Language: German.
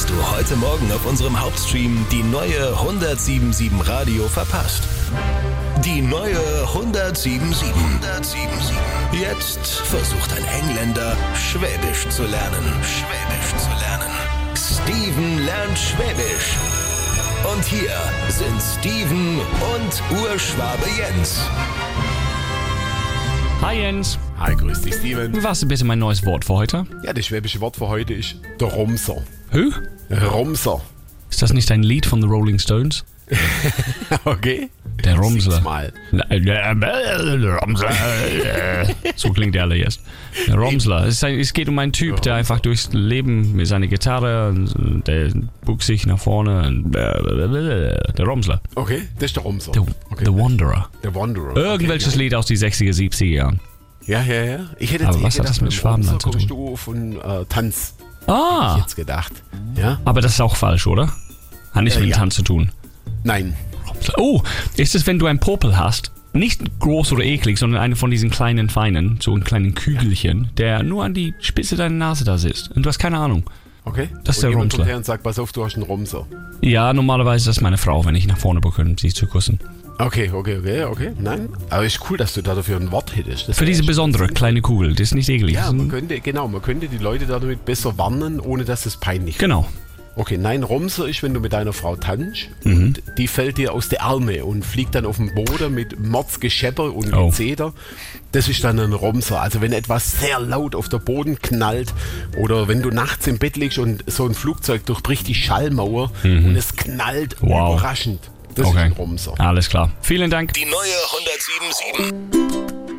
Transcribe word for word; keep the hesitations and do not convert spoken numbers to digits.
hast du heute Morgen auf unserem Hauptstream die neue hundertsiebensundsieben Radio verpasst? Die neue hundertsiebensundsieben. hundertsiebenundsieben. Jetzt versucht ein Engländer, Schwäbisch zu lernen. Schwäbisch zu lernen. Steven lernt Schwäbisch. Und hier sind Steven und Urschwabe Jens. Hi Jens. Hi, grüß dich, Steven. Was ist bitte mein neues Wort für heute? Ja, das schwäbische Wort für heute ist der Romser. Hä? Romser. Ist das nicht ein Lied von The Rolling Stones? Okay. Der Romsler. Sing's mal. Der Romsler. So klingt der alle jetzt. Der Romsler. Es, ist ein, es geht um einen Typ, der einfach durchs Leben mit seiner Gitarre, der buckt sich nach vorne. Der Romsler. Okay, das ist der Romser. The, okay. the Wanderer. Der Wanderer. Irgendwelches okay, Lied aus den sechziger, siebziger Jahren. Ja, ja, ja. Ich hätte jetzt Aber eher was hat gedacht, das mit Schwabenland zu tun? kommst du von äh, Tanz. Ah. Hätte ich jetzt gedacht. Ja? Aber das ist auch falsch, oder? Hat nichts Äh, mit dem ja. Tanz zu tun. Nein. Oh, ist es, wenn du einen Popel hast, nicht groß oder eklig, sondern eine von diesen kleinen Feinen, so einen kleinen Kügelchen, der nur an die Spitze deiner Nase da sitzt und du hast keine Ahnung. Okay. Das ist und der jemand kommt Romsler. her und sagt, pass auf, du hast einen Romser. Ja, normalerweise ist das meine Frau, wenn ich nach vorne bekomme, um sie zu küssen. Okay, okay, okay, okay. Nein. Aber ist cool, dass du da dafür ein Wort hättest. Das Für diese echt- besondere kleine Kugel, das ist nicht eklig. Ja, Das ist man ein- könnte, genau, man könnte die Leute damit besser warnen, ohne dass es peinlich wird. Genau. Okay, nein, Romser ist, wenn du mit deiner Frau tanzt Mhm. und die fällt dir aus der Arme und fliegt dann auf den Boden mit Mordsgeschepper und Oh. Gezeder. Das ist dann ein Romser. Also wenn etwas sehr laut auf der Boden knallt oder wenn du nachts im Bett liegst und so ein Flugzeug durchbricht die Schallmauer und es knallt Wow. überraschend. Das Okay. ist ein Romser. Alles klar. Vielen Dank. Die neue hundertsiebensundsieben.